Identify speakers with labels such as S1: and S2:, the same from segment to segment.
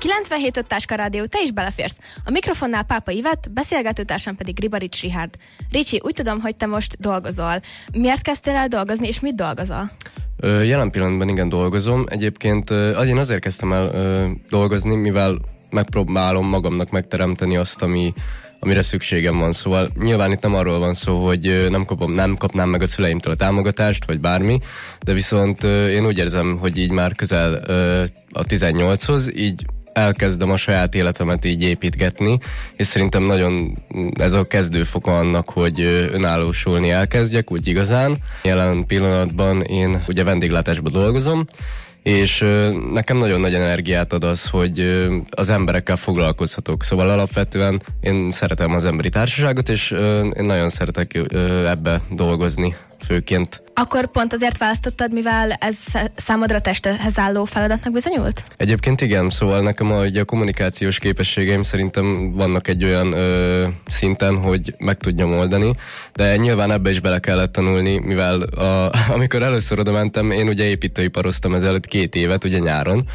S1: 97.5 Táska Rádió, te is beleférsz. A mikrofonnál Pápa Ivett, beszélgetőtársam pedig Ribarics Richard. Ricsi, úgy tudom, hogy te most dolgozol. Miért kezdtél el dolgozni, és mit dolgozol?
S2: Jelen pillanatban igen dolgozom. Egyébként én azért kezdtem el dolgozni, mivel megpróbálom magamnak megteremteni azt, amire szükségem van. Szóval nyilván itt nem arról van szó, hogy nem kapnám meg a szüleimtől a támogatást, vagy bármi, de viszont én úgy érzem, hogy így már közel a 18-hoz, így elkezdem a saját életemet így építgetni, és szerintem nagyon ez a kezdőfoka annak, hogy önállósulni elkezdjek, úgy igazán. Jelen pillanatban én ugye vendéglátásban dolgozom, és nekem nagyon nagy energiát ad az, hogy az emberekkel foglalkozhatok. Szóval alapvetően én szeretem az emberi társaságot, és én nagyon szeretek ebbe dolgozni főként.
S1: Akkor pont azért választottad, mivel ez számodra testhez álló feladatnak bizonyult?
S2: Egyébként igen, szóval nekem a kommunikációs képességeim szerintem vannak egy olyan szinten, hogy meg tudjam oldani, de nyilván ebbe is bele kellett tanulni, mivel amikor először oda mentem, én ugye építőiparoztam ezelőtt 2 évet, ugye nyáron,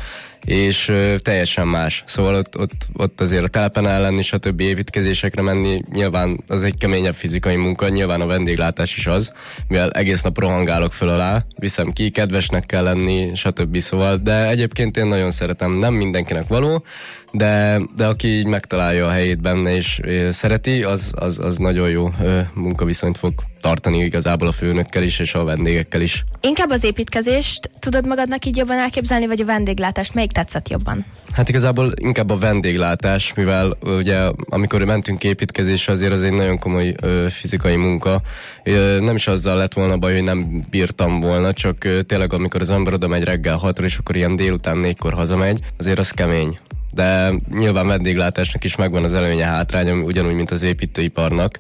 S2: és teljesen más. Szóval ott azért a telepen áll lenni, stb. Építkezésekre menni, nyilván az egy keményebb fizikai munka, nyilván a vendéglátás is az, mivel egész nap rohangálok föl alá, viszem ki, kedvesnek kell lenni, stb. Szóval, de egyébként én nagyon szeretem, nem mindenkinek való, de aki így megtalálja a helyét benne és szereti, az nagyon jó munkaviszonyt fog tartani igazából a főnökkel is, és a vendégekkel is.
S1: Inkább az építkezést tudod magadnak így jobban elképzelni, vagy a vendéglátást? Melyik tetszett jobban?
S2: Hát igazából inkább a vendéglátás, mivel ugye amikor mentünk építkezésre, azért az egy nagyon komoly fizikai munka. Nem is azzal lett volna baj, hogy nem bírtam volna, csak tényleg amikor az ember oda megy reggel 6-ra, és akkor ilyen délután 4-kor hazamegy, azért az kemény. De nyilván vendéglátásnak is megvan az előnye, hátránya, ugyanúgy, mint az építőiparnak.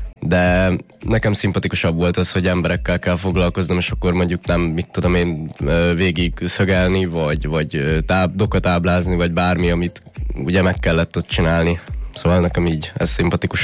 S2: De nekem szimpatikusabb volt az, hogy emberekkel kell foglalkoznom, és akkor mondjuk nem, mit tudom én, végig szögelni, vagy dokat áblázni, vagy bármi, amit ugye meg kellett ott csinálni. Szóval nekem így ez szimpatikus.